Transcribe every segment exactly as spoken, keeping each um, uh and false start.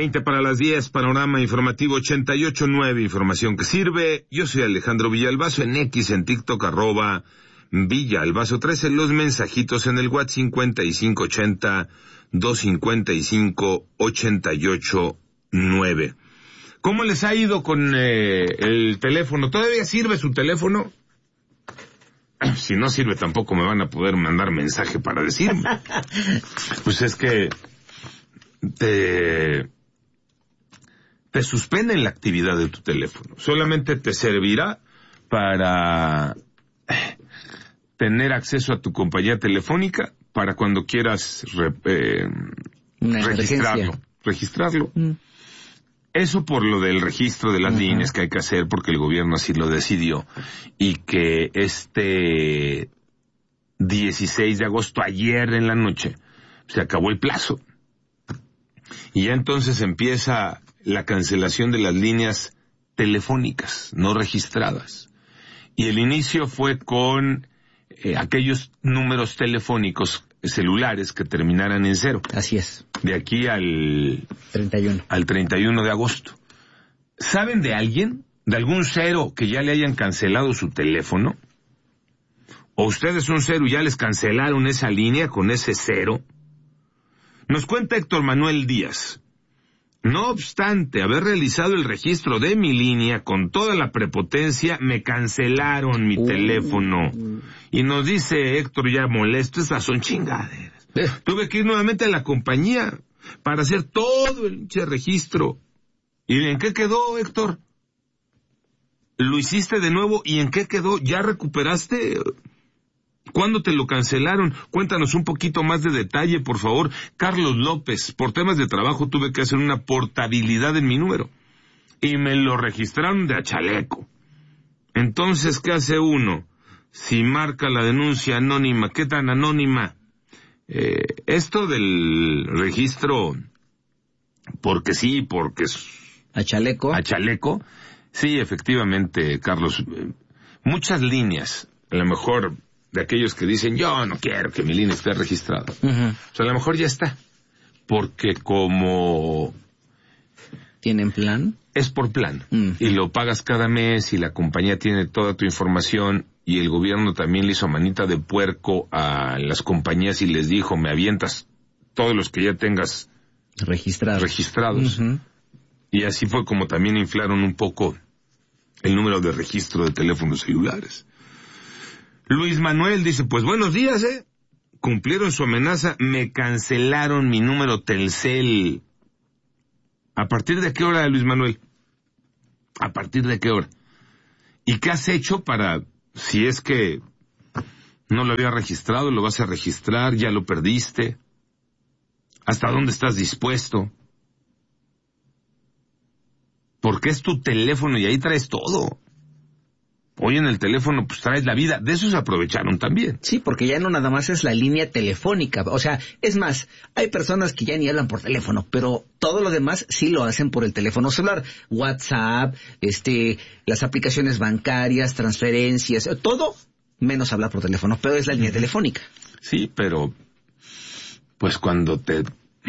veinte para las diez, Panorama Informativo ochenta y ocho nueve, información que sirve. Yo soy Alejandro Villalbazo, en X, en TikTok, arroba Villalbazo trece, los mensajitos en el WhatsApp cincuenta y cinco ochenta, doscientos cincuenta y cinco, ochenta y ocho nueve. ¿Cómo les ha ido con eh, el teléfono? ¿Todavía sirve su teléfono? Si no sirve, tampoco me van a poder mandar mensaje para decirme. Pues es que te, te suspenden la actividad de tu teléfono. Solamente te servirá para tener acceso a tu compañía telefónica para cuando quieras re, eh, registrarlo. Registrarlo. Mm. Eso por lo del registro de las uh-huh. líneas que hay que hacer porque el gobierno así lo decidió y que este dieciséis de agosto, ayer en la noche, se acabó el plazo. Y ya entonces empieza la cancelación de las líneas telefónicas no registradas. Y el inicio fue con eh, aquellos números telefónicos celulares que terminaran en cero. Así es. De aquí al treinta y uno. Al treinta y uno de agosto. ¿Saben de alguien? ¿De algún cero que ya le hayan cancelado su teléfono? ¿O ustedes un cero y ya les cancelaron esa línea con ese cero? Nos cuenta Héctor Manuel Díaz. No obstante haber realizado el registro de mi línea con toda la prepotencia, me cancelaron mi uh, teléfono. Uh, y nos dice Héctor ya molesto, esas son chingaderas. Eh. Tuve que ir nuevamente a la compañía para hacer todo el registro. ¿Y en qué quedó, Héctor? ¿Lo hiciste de nuevo? ¿Y en qué quedó? ¿Ya recuperaste? ¿Cuándo te lo cancelaron? Cuéntanos un poquito más de detalle, por favor. Carlos López, por temas de trabajo tuve que hacer una portabilidad en mi número. Y me lo registraron de a chaleco. Entonces, ¿qué hace uno? Si marca la denuncia anónima, ¿qué tan anónima? Eh, esto del registro, porque sí, porque es... ¿A chaleco? A chaleco. Sí, efectivamente, Carlos. Muchas líneas, a lo mejor... de aquellos que dicen, yo no quiero que mi línea esté registrada. Uh-huh. O sea, a lo mejor ya está. Porque como... ¿Tienen plan? Es por plan. Uh-huh. Y lo pagas cada mes y la compañía tiene toda tu información y el gobierno también le hizo manita de puerco a las compañías y les dijo, me avientas todos los que ya tengas registrados. registrados. Uh-huh. Y así fue como también inflaron un poco el número de registro de teléfonos celulares. Luis Manuel dice, pues buenos días, ¿eh? Cumplieron su amenaza, me cancelaron mi número Telcel. ¿A partir de qué hora, Luis Manuel? ¿A partir de qué hora? ¿Y qué has hecho para, si es que no lo había registrado, lo vas a registrar, ya lo perdiste? ¿Hasta dónde estás dispuesto? Porque es tu teléfono y ahí traes todo. Hoy en el teléfono pues traes la vida, de eso se aprovecharon también. Sí, porque ya no nada más es la línea telefónica, o sea, es más, hay personas que ya ni hablan por teléfono, pero todo lo demás sí lo hacen por el teléfono celular, WhatsApp, este, las aplicaciones bancarias, transferencias, todo menos hablar por teléfono, pero es la línea telefónica. Sí, pero pues cuando te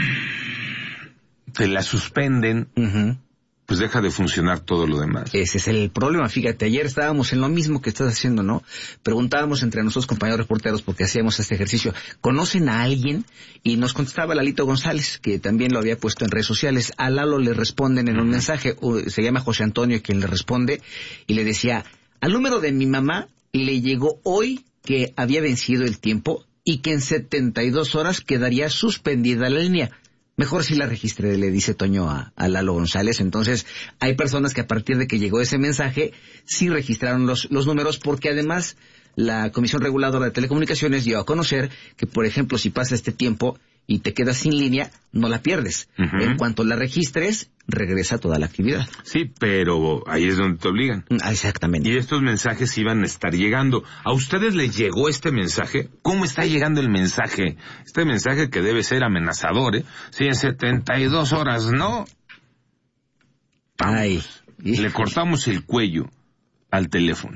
te la suspenden, uh-huh. pues deja de funcionar todo lo demás. Ese es el problema, fíjate, ayer estábamos en lo mismo que estás haciendo, ¿no? Preguntábamos entre nosotros compañeros reporteros porque hacíamos este ejercicio, ¿conocen a alguien? Y nos contestaba Lalito González, que también lo había puesto en redes sociales. A Lalo le responden en un mensaje, se llama José Antonio quien le responde, y le decía, al número de mi mamá le llegó hoy que había vencido el tiempo y que en setenta y dos horas quedaría suspendida la línea. Mejor si la registré, le dice Toño a, a Lalo González. Entonces, hay personas que a partir de que llegó ese mensaje, sí registraron los, los números, porque además la Comisión Reguladora de Telecomunicaciones dio a conocer que, por ejemplo, si pasa este tiempo y te quedas sin línea, no la pierdes. Uh-huh. En cuanto la registres, regresa toda la actividad. Sí, pero ahí es donde te obligan. Exactamente. Y estos mensajes iban a estar llegando. ¿A ustedes les llegó este mensaje? ¿Cómo está llegando el mensaje? Este mensaje que debe ser amenazador, ¿eh? Si en setenta y dos horas no... Vamos, Ay. Le cortamos el cuello al teléfono.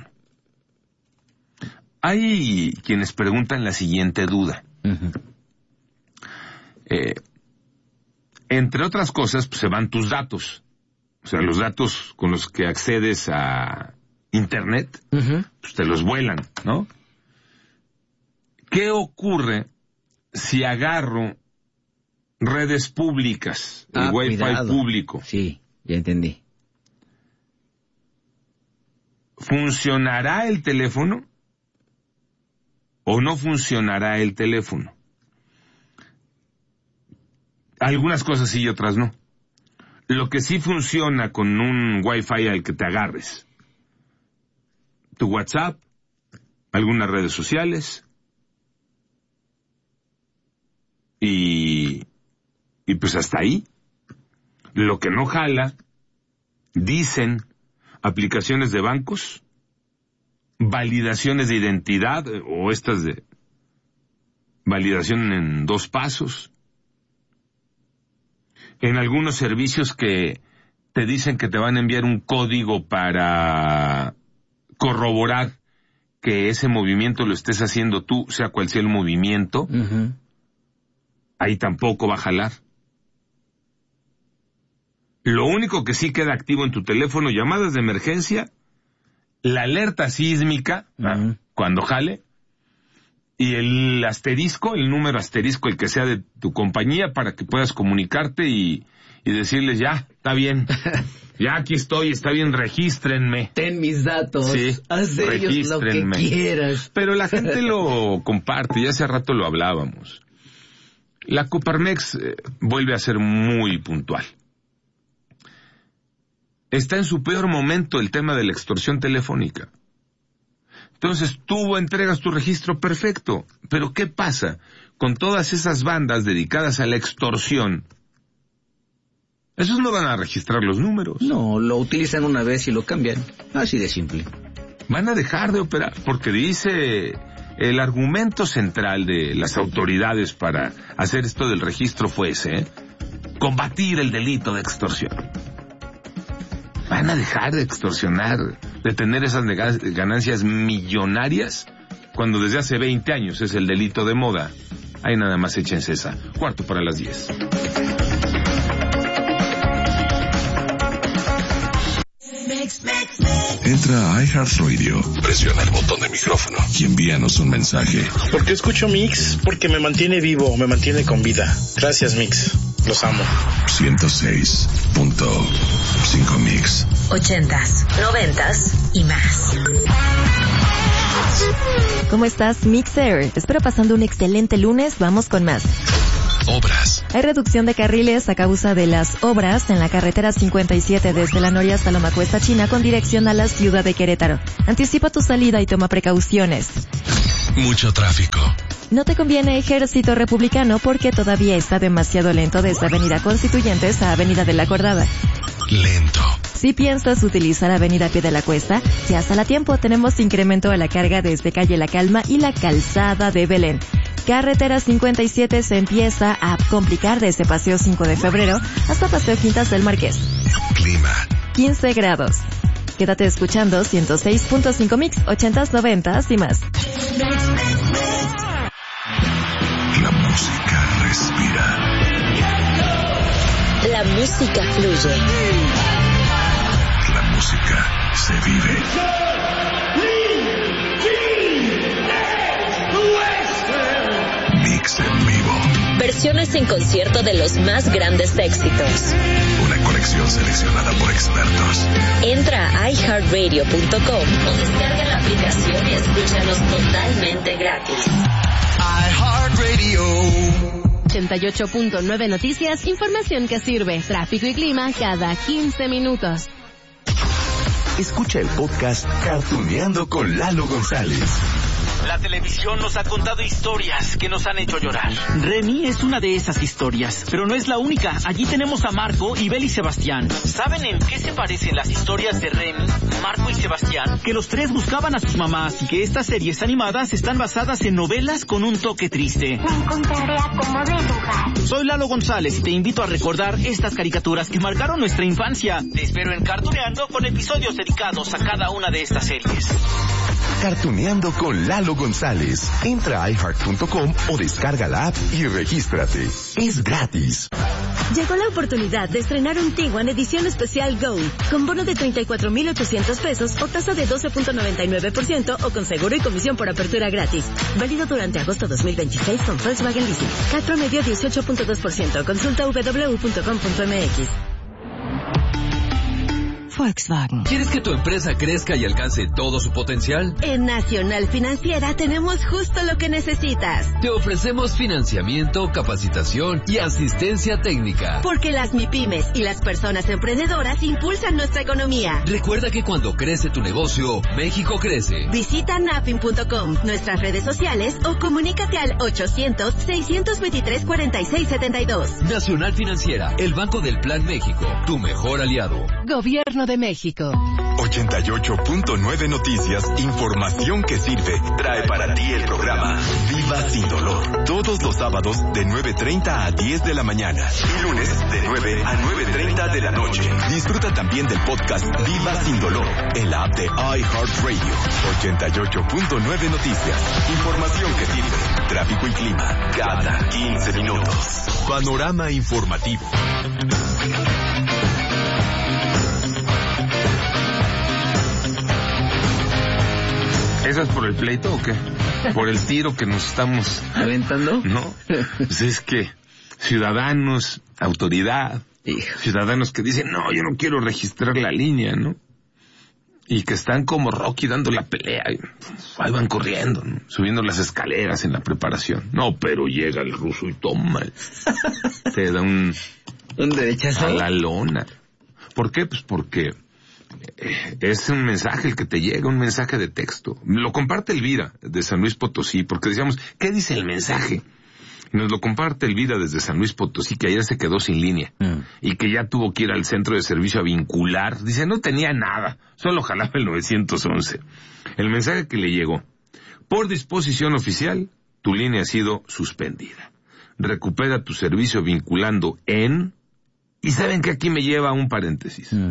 Hay quienes preguntan la siguiente duda. Uh-huh. Eh, entre otras cosas, pues se van tus datos. O sea, los datos con los que accedes a Internet, uh-huh. pues te los vuelan, ¿no? ¿Qué ocurre si agarro redes públicas, el ah, Wi-Fi cuidado. Público? Sí, ya entendí. ¿Funcionará el teléfono o no funcionará el teléfono? Algunas cosas sí y otras no. Lo que sí funciona con un Wi-Fi al que te agarres: tu WhatsApp, algunas redes sociales y, y pues hasta ahí. Lo que no jala, dicen, aplicaciones de bancos, validaciones de identidad o estas de validación en dos pasos. En algunos servicios que te dicen que te van a enviar un código para corroborar que ese movimiento lo estés haciendo tú, sea cual sea el movimiento, uh-huh. ahí tampoco va a jalar. Lo único que sí queda activo en tu teléfono: llamadas de emergencia, la alerta sísmica, uh-huh. cuando jale, y el asterisco, el número asterisco, el que sea de tu compañía, para que puedas comunicarte y, y decirles: ya, está bien, ya aquí estoy, está bien, regístrenme. Ten mis datos, sí, haz ellos lo que quieras. Pero la gente lo comparte, y hace rato lo hablábamos. La Coparmex eh, vuelve a ser muy puntual. Está en su peor momento el tema de la extorsión telefónica. Entonces tú entregas tu registro, perfecto, pero ¿qué pasa con todas esas bandas dedicadas a la extorsión? Esos no van a registrar los números. No, lo utilizan una vez y lo cambian, así de simple. Van a dejar de operar, porque dice el argumento central de las autoridades para hacer esto del registro fue ese, ¿eh? Combatir el delito de extorsión. Van a dejar de extorsionar, de tener esas ganancias millonarias, cuando desde hace veinte años es el delito de moda. Ahí nada más échense esa. Cuarto para las diez. Entra a iHeartRadio, presiona el botón de micrófono y envíanos un mensaje. ¿Por qué escucho Mix? Porque me mantiene vivo, me mantiene con vida. Gracias, Mix. Los amo. ciento seis punto cinco Mix. Ochentas, noventas y más. ¿Cómo estás, Mixer? Espero pasando un excelente lunes. Vamos con más. Obras. Hay reducción de carriles a causa de las obras en la carretera cincuenta y siete desde La Noria hasta Loma Cuesta China con dirección a la ciudad de Querétaro. Anticipa tu salida y toma precauciones. Mucho tráfico. No te conviene Ejército Republicano porque todavía está demasiado lento desde Avenida Constituyentes a Avenida de la Acordada. Lento. Si piensas utilizar Avenida Pie de la Cuesta, ya sal a tiempo. Tenemos incremento a la carga desde Calle La Calma y la Calzada de Belén. Carretera cincuenta y siete se empieza a complicar desde Paseo cinco de febrero hasta Paseo Quintas del Marqués. Clima. quince grados. Quédate escuchando ciento seis punto cinco Mix, ochentas, noventas y más. La música respira. La música fluye. La música se vive. Mix en vivo. Versiones en concierto de los más grandes éxitos. Una colección seleccionada por expertos. Entra a i heart radio punto com o descarga la aplicación y escúchanos totalmente gratis. iHeartRadio. ochenta y ocho punto nueve Noticias, información que sirve. Tráfico y clima cada quince minutos. Escucha el podcast Cartuneando con Lalo González. La televisión nos ha contado historias que nos han hecho llorar. Remy es una de esas historias, pero no es la única. Allí tenemos a Marco, Ibel y Sebastián. ¿Saben en qué se parecen las historias de Remy, Marco y Sebastián? Que los tres buscaban a sus mamás y que estas series animadas están basadas en novelas con un toque triste. Me encontraré a como de lugar. Soy Lalo González y te invito a recordar estas caricaturas que marcaron nuestra infancia. Te espero en Cartuneando con episodios dedicados a cada una de estas series. Cartuneando con Lalo González. Entra a i heart punto com o descarga la app y regístrate. Es gratis. Llegó la oportunidad de estrenar un Tiguan edición especial Go, con bono de treinta y cuatro mil ochocientos pesos o tasa de doce punto noventa y nueve por ciento o con seguro y comisión por apertura gratis. Válido durante agosto dos mil veintiséis con Volkswagen Leasing. C A T promedio dieciocho punto dos por ciento. Consulta doble u doble u doble u punto com punto m x. Volkswagen. ¿Quieres que tu empresa crezca y alcance todo su potencial? En Nacional Financiera tenemos justo lo que necesitas. Te ofrecemos financiamiento, capacitación y asistencia técnica. Porque las MIPYMES y las personas emprendedoras impulsan nuestra economía. Recuerda que cuando crece tu negocio, México crece. Visita napim punto com, nuestras redes sociales o comunícate al ochocientos, seiscientos veintitrés, cuarenta y seis setenta y dos. Nacional Financiera, el Banco del Plan México, tu mejor aliado. Gobierno de México. ochenta y ocho punto nueve Noticias, información que sirve, trae para ti el programa Viva Sin Dolor. Todos los sábados de nueve treinta a diez de la mañana y lunes de nueve a nueve treinta de la noche. Disfruta también del podcast Viva Sin Dolor en la app de iHeartRadio. ochenta y ocho punto nueve Noticias, información que sirve, tráfico y clima cada quince minutos. Panorama informativo. ¿Eso es por el pleito o qué? ¿Por el tiro que nos estamos aventando? No, pues es que ciudadanos, autoridad, Hijo. ciudadanos que dicen, no, yo no quiero registrar la línea, ¿no? Y que están como Rocky dando la pelea, y ahí van corriendo, ¿no? Subiendo las escaleras en la preparación. No, pero llega el ruso y toma, te da un... ¿Un derechazo? A la lona. ¿Por qué? Pues porque... es un mensaje el que te llega, un mensaje de texto. Lo comparte Elvira de San Luis Potosí, porque decíamos, ¿qué dice el mensaje? Nos lo comparte Elvira desde San Luis Potosí, que ayer se quedó sin línea mm. y que ya tuvo que ir al centro de servicio a vincular. Dice, no tenía nada, solo jalaba el nueve once. El mensaje que le llegó: por disposición oficial, tu línea ha sido suspendida. Recupera tu servicio vinculando en... Y saben que aquí me lleva a un paréntesis. Mm.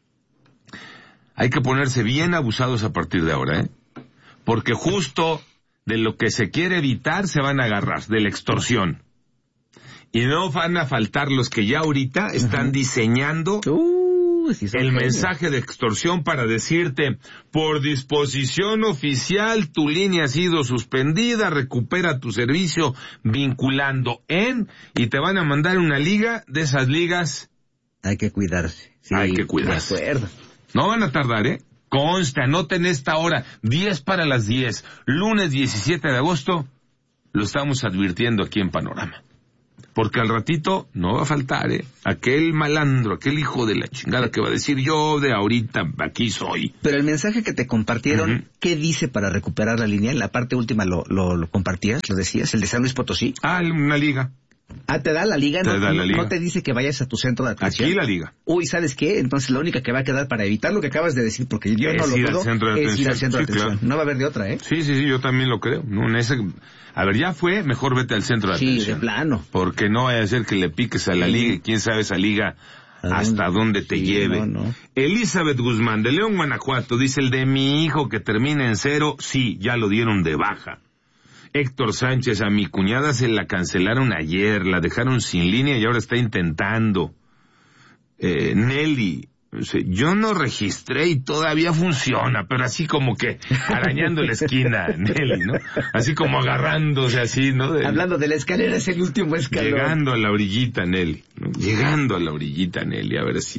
Hay que ponerse bien abusados a partir de ahora, ¿eh? Porque justo de lo que se quiere evitar se van a agarrar, de la extorsión. Y no van a faltar los que ya ahorita están uh-huh. diseñando uh, si el genios. mensaje de extorsión para decirte, por disposición oficial, tu línea ha sido suspendida, recupera tu servicio vinculando en... Y te van a mandar una liga, de esas ligas... Hay que cuidarse. Sí, hay que cuidarse. De acuerdo. No van a tardar, ¿eh? Consta, anoten esta hora, diez para las diez, lunes diecisiete de agosto, lo estamos advirtiendo aquí en Panorama. Porque al ratito no va a faltar, ¿eh? Aquel malandro, aquel hijo de la chingada que va a decir, yo de ahorita aquí soy. Pero el mensaje que te compartieron, uh-huh. ¿qué dice para recuperar la línea? En la parte última lo, lo, lo compartías, lo decías, el de San Luis Potosí. Ah, una liga. Ah, te da la liga, te no, da la liga. No te dice que vayas a tu centro de atención. Aquí la liga. Uy, ¿sabes qué? Entonces la única que va a quedar para evitar lo que acabas de decir, porque yo es no lo dudo, es ir al centro sí, de atención. Claro. No va a haber de otra, ¿eh? Sí, sí, sí, yo también lo creo. No, en ese... A ver, ya fue, mejor vete al centro de sí, atención. Sí, de plano. Porque no vaya a ser que le piques a la sí. liga y quién sabe esa liga hasta dónde, dónde te sí, lleve. No, no. Elizabeth Guzmán, de León, Guanajuato, dice, el de mi hijo que termina en cero, sí, ya lo dieron de baja. Héctor Sánchez, a mi cuñada se la cancelaron ayer, la dejaron sin línea y ahora está intentando. Eh, Nelly, yo no registré y todavía funciona, pero así como que arañando la esquina, Nelly, ¿no? Así como agarrándose así, ¿no? De, Hablando de la escalera, es el último escalón. Llegando a la orillita, Nelly, ¿no? Llegando a la orillita, Nelly, a ver si...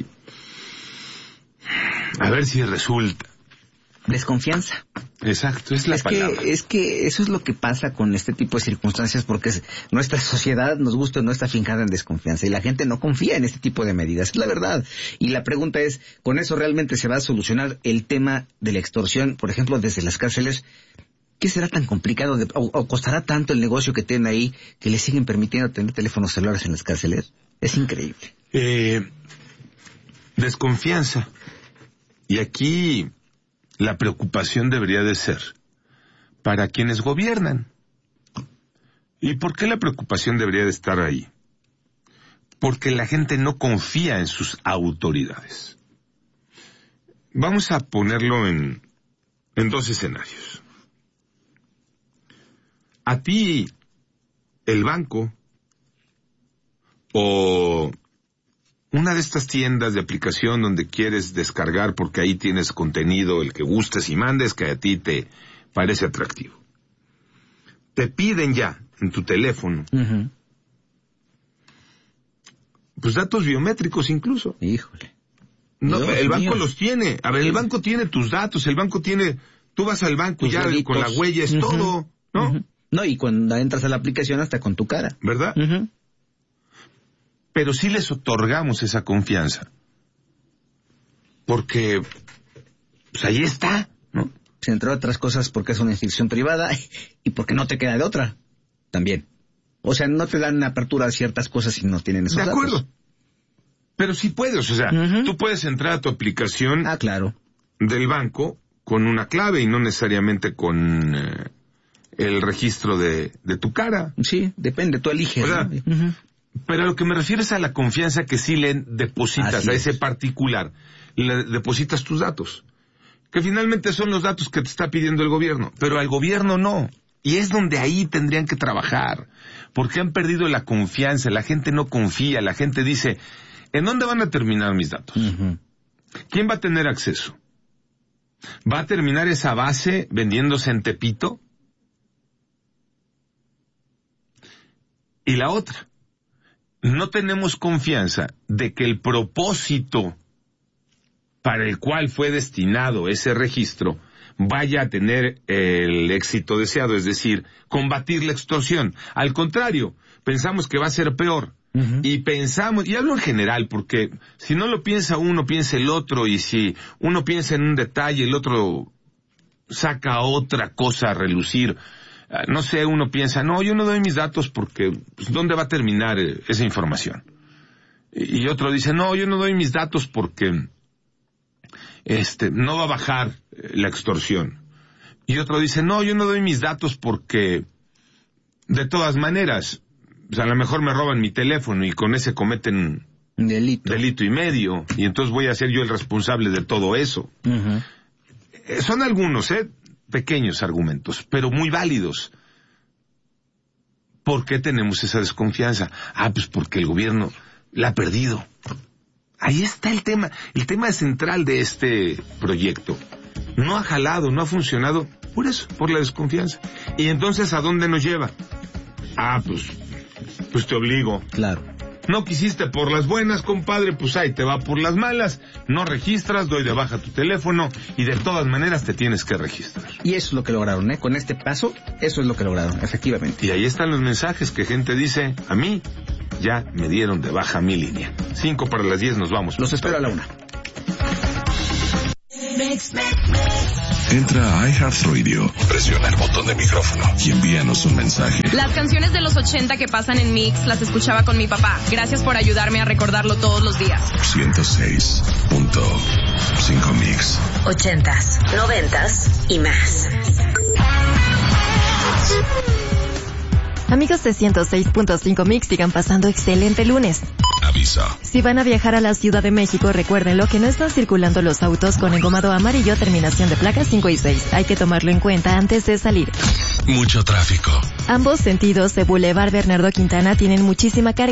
A ver si resulta. Desconfianza. Exacto, es la es palabra. Que, es que eso es lo que pasa con este tipo de circunstancias, porque es, nuestra sociedad, nos gusta, no está fincada en desconfianza y la gente no confía en este tipo de medidas, es la verdad. Y la pregunta es, ¿con eso realmente se va a solucionar el tema de la extorsión, por ejemplo, desde las cárceles? ¿Qué será tan complicado de, o, o costará tanto el negocio que tienen ahí que les siguen permitiendo tener teléfonos celulares en las cárceles? Es increíble. Eh, desconfianza. Y aquí... la preocupación debería de ser para quienes gobiernan. ¿Y por qué la preocupación debería de estar ahí? Porque la gente no confía en sus autoridades. Vamos a ponerlo en, en dos escenarios. A ti, el banco o una de estas tiendas de aplicación donde quieres descargar porque ahí tienes contenido, el que gustes y mandes, que a ti te parece atractivo. Te piden ya en tu teléfono, uh-huh. pues datos biométricos incluso. Híjole. No, Dios el banco mío. los tiene. A ver, el banco tiene tus datos, el banco tiene... Tú vas al banco Tus ya deditos. con la huella es uh-huh. todo, ¿no? Uh-huh. No, y cuando entras a la aplicación hasta con tu cara. ¿Verdad? Uh-huh. Pero sí les otorgamos esa confianza. Porque, pues ahí está, ¿no? Entre otras cosas porque es una institución privada y porque no te queda de otra, también. O sea, no te dan apertura a ciertas cosas si no tienen esos datos. De acuerdo. Datos. Pero sí puedes, o sea, uh-huh. tú puedes entrar a tu aplicación ah, claro. del banco con una clave y no necesariamente con eh, el registro de, de tu cara. Sí, depende, tú eliges. O sea, ¿no? uh-huh. Pero a lo que me refiero es a la confianza que sí le depositas Así a es. ese particular, le depositas tus datos, que finalmente son los datos que te está pidiendo el gobierno, pero al gobierno no. Y es donde ahí tendrían que trabajar, porque han perdido la confianza, la gente no confía, la gente dice, ¿en dónde van a terminar mis datos? Uh-huh. ¿Quién va a tener acceso? ¿Va a terminar esa base vendiéndose en Tepito? Y la otra, no tenemos confianza de que el propósito para el cual fue destinado ese registro vaya a tener el éxito deseado, es decir, combatir la extorsión. Al contrario, pensamos que va a ser peor. Uh-huh. Y pensamos, y hablo en general, porque si no lo piensa uno, piensa el otro, y si uno piensa en un detalle, el otro saca otra cosa a relucir. No sé, uno piensa, no, yo no doy mis datos porque, pues, ¿dónde va a terminar esa información? Y otro dice, no, yo no doy mis datos porque este no va a bajar la extorsión. Y otro dice, no, yo no doy mis datos porque, de todas maneras, o sea, a lo mejor me roban mi teléfono y con ese cometen delito, delito y medio, y entonces voy a ser yo el responsable de todo eso. Uh-huh. Eh, son algunos, ¿eh? pequeños argumentos, pero muy válidos. ¿Por qué tenemos esa desconfianza? Ah, pues porque el gobierno la ha perdido. Ahí está el tema, el tema central de este proyecto. No ha jalado, no ha funcionado, por eso, por la desconfianza. Y entonces, ¿a dónde nos lleva? Ah, pues, pues te obligo. Claro. No quisiste por las buenas, compadre, pues ahí te va por las malas. No registras, doy de baja tu teléfono y de todas maneras te tienes que registrar. Y eso es lo que lograron, ¿eh? Con este paso, eso es lo que lograron, efectivamente. Y ahí están los mensajes que gente dice, a mí ya me dieron de baja mi línea. Cinco para las diez nos vamos. Los espero a la una. Entra a iHeartRadio, presiona el botón de micrófono y envíanos un mensaje. Las canciones de los ochenta que pasan en Mix las escuchaba con mi papá. Gracias por ayudarme a recordarlo todos los días. ciento seis punto cinco Mix. Ochentas, noventas y más. Amigos de ciento seis punto cinco Mix, sigan pasando excelente lunes. Aviso. Si van a viajar a la Ciudad de México, recuérdenlo que no están circulando los autos con engomado amarillo, terminación de placas cinco y seis. Hay que tomarlo en cuenta antes de salir. Mucho tráfico. Ambos sentidos de Boulevard Bernardo Quintana tienen muchísima carga.